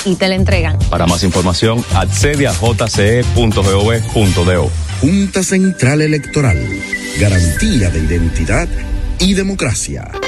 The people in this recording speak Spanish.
y te la entregan. Para más información, accede a jce.gov.do. Junta Central Electoral. Garantía de identidad y democracia.